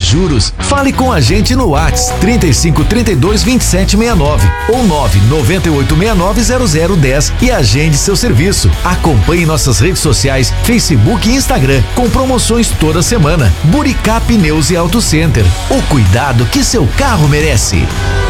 juros. Fale com a gente no WhatsApp 35 32 27 69 ou 998 69 0010 e agende seu serviço. Acompanhe nossas redes sociais, Facebook e Instagram, com promoções toda semana. Buricá Pneus e Auto Center. O cuidado que seu carro merece.